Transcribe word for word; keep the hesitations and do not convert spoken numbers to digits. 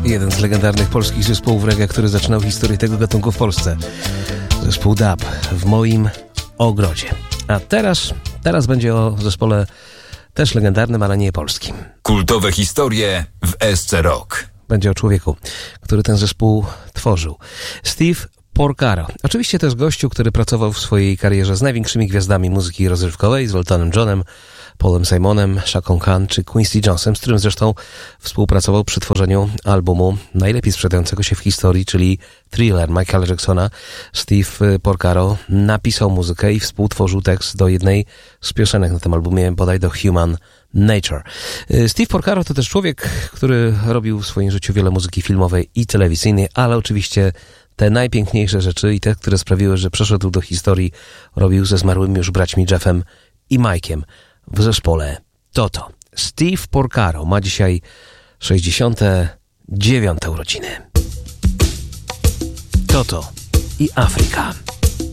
Jeden z legendarnych polskich zespołów reggae, który zaczynał historię tego gatunku w Polsce. Zespół Dub w moim ogrodzie. A teraz, teraz będzie o zespole też legendarnym, ale nie polskim. Kultowe historie w S C Rock. Będzie o człowieku, który ten zespół tworzył. Steve Porcaro. Oczywiście to jest gościu, który pracował w swojej karierze z największymi gwiazdami muzyki rozrywkowej, z Eltonem Johnem, Paulem Simonem, Shaką Khan czy Quincy Jonesem, z którym zresztą współpracował przy tworzeniu albumu najlepiej sprzedającego się w historii, czyli Thriller Michaela Jacksona. Steve Porcaro napisał muzykę i współtworzył tekst do jednej z piosenek na tym albumie, bodaj do Human Nature. Steve Porcaro to też człowiek, który robił w swoim życiu wiele muzyki filmowej i telewizyjnej, ale oczywiście te najpiękniejsze rzeczy i te, które sprawiły, że przeszedł do historii, robił ze zmarłymi już braćmi Jeffem i Mike'iem w zespole Toto. Steve Porcaro ma dzisiaj sześćdziesiąte dziewiąte urodziny. Toto i Afryka.